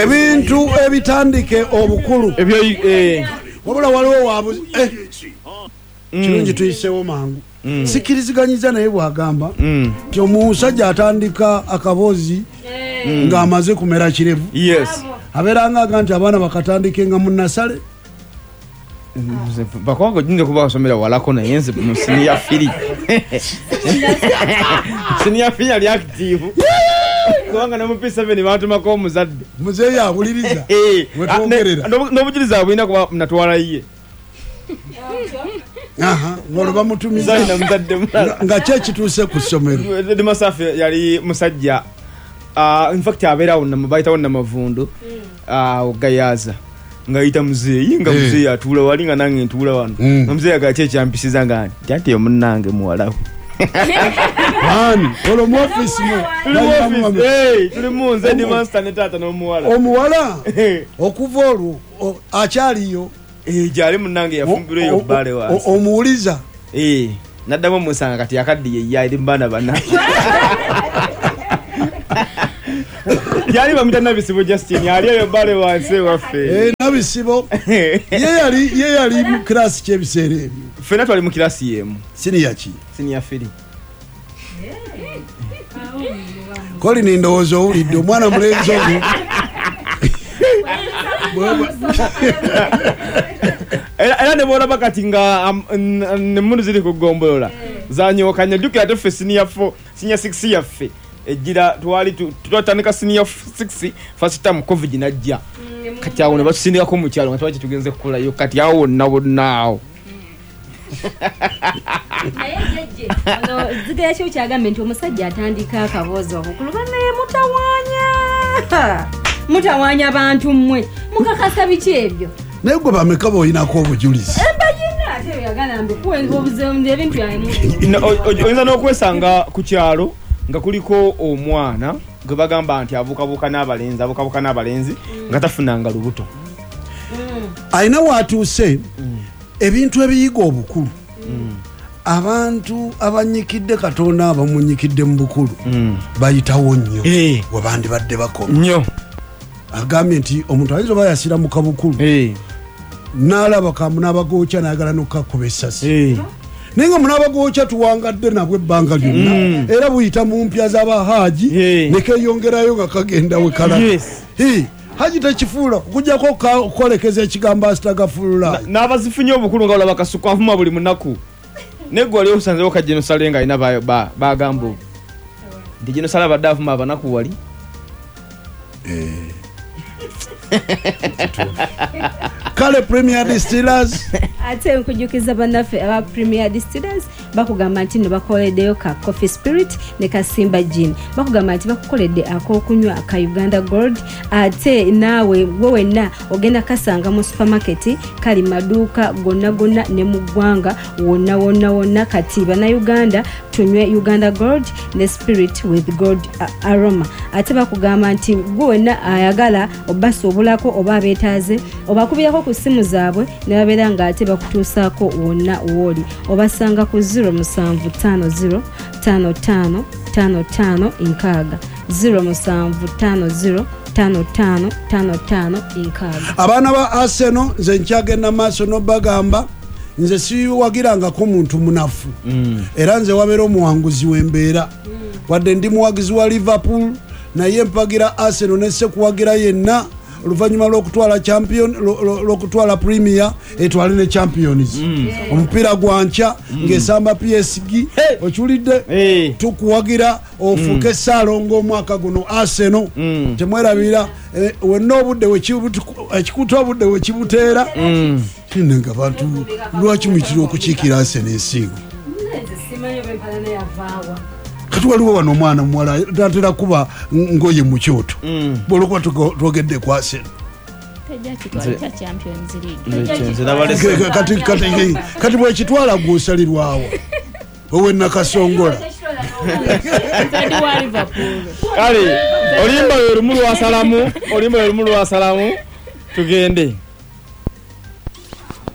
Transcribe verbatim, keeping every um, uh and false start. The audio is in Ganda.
ebintu ebitandike obukulu ebyo eh wabula waliwo wabu eh kirungi tuyiseewo mangu sikiriziganyiza naye bwagamba nti omusajja atandika akaboozi ng'amaze kumera kirevu yes abeeranga aga nti abaana bakatandike nga munnasale bakwako jinja kuba basomera walako naye nze mu senior fili senior fili ali active kubanga namupisa bene batumako omuzadde muzeeyi awuliriza wetwongerera n'obujiriza abulina kuba natwala iye aha ngolo bamutumiza na muzadde mulala nga kye kituuse ku ssomero de Masafi yali musajja uh, in fact abeerawo namubayitawo namavundu uh, ogayaza ngayita muzeeyi nga muzeeyi atuula wali nga nange ntuula wano nga muzeeyi agakye kyampisiza nga nti ati omunnange muwalawo Ani, olo mu office mu. Hey, tuli mu nze ndi master ne tata n'omuwala. Omuwala? Okuva olwo akyaliyo. Eh, jali munnange yafumbirwe yo bale wansi. Omuwuliza? Eh, naddamo musanga kati yakaddi ye yali mbana bana. Yali bamita nabisibo Justin, yali yo bale wansi waffe. Eh, nabisibo. Ye yali ye yali mu class kyebisere ebyo. Fena twali mu class yemu. Senior ki? Senior fili. Koli ni ndowooza owulidde omwana mulenzi ogwo. Era ne boona bakati nga emmundu ziri kugombolola zanyookanya jjukira ate ffe senior four senior six yaffe ejjira twali twatandika senior six first time covid najja kati awo ne batusindikako mu kyalo nga twaki tugenze kukolayo kati awo wonna wonna awo zigaya kyo kyagambe nti omusajja atandika akaboozi obukulu bannaye mutawaanya mutawaanya abantu mmwe mukakasa biki ebyo naye gwe bameka boyinako obujulizi embayina ate yagala mbe kuwenza obuzeemu ebintu yaemu oyinza n'okwesanga ku kyalo nga kuliko omwana gwe bagamba nti abukabuka n'abalenzi abukabuka n'abalenzi nga tafunanga lubuto ayina waatuuse ebintu ebiyiga obukulu abantu abanyikidde Katonda abamunyikidde mu bukulu bayitawo nnyo we bandibadde bakoma nnyo agambye nti omuntu ayinza oba yasira mu kabukulu n'alaba kamunabagooca n'ayagala n'okukakuba essasi naye nga munabagooca tuwangadde nabwo ebbanga lyonna era buyita mu mpya z'abahaaji ne keeyongerayo nga kagenda we kalaga haji tekifuula okujjako okukolekeza ekigambo asitagafuula n'abazifunye obukulu nga olaba kasuku afuma buli munaku negwe wali osanzewo ka genosale nga alina bagamba obwo nti genosale abadde afuma abanaku wali kale Premier Distillers ate nkujukiza bannaffe aba Premier Distillers bakugamba nti ne bakoleddeyo ka Coffee Spirit ne ka Simba Gin bakugamba nti bakukoledde ak'okunywa ka Uganda Gold ate naawe gwe wenna ogenda kasanga mu supermarket kali maduuka gonna gonna ne mu ggwanga wonna wonna wonna kati bana Uganda tunywe Uganda Gold ne Spirit with gold aroma ate bakugamba nti gwe wenna ayagala obasa obulako oba abeetaaze obakubirako ku ssimu zaabwe ne babeera nga ate bakutuusaako wonna wooli obasanga ku zero musanvu ttaano zero ttaano ttaano ttaano ttaano nkaaga zero musanvu ttaano zero ttaano ttaano ttaano ttaano nkaaga abaana ba Arsenal nze nkyagenda maaso n'obagamba nze siwagirangako muntu munafu era nze wabeera omuwanguzi w'embeera wadde ndi muwagizi wa Liverpool naye mpagira Arsenal nesse kuwagira yenna oluvanyuma lw'okutwala champion lw'okutwala premier etwale ne champions omupiira gwanca ng'esamba P S G okiwulidde tukuwagira ofuuke essaalongo omwaka guno Arsenal temwerabira wenna obudde ekikuta obudde wekibuteera nga bantu lwaki muyitira okukiikira Arsenal ensigo kati waliwo wano omwana muwala tatera kuba ngoye mu kyoto bwolwokuba twogedde ku Arsenal kati bwekitwala gwosalirwawo owe nakasongola kale olimba lwe lumu lwasalamu olimba lwe lumu lwasalamu tugende